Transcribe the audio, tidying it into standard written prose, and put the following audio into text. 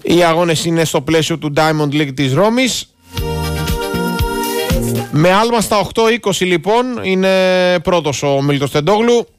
Οι αγώνες είναι στο πλαίσιο του Diamond League της Ρώμης. Με άλμα στα 8-20 λοιπόν είναι πρώτος ο Μίλτος Τεντόγλου.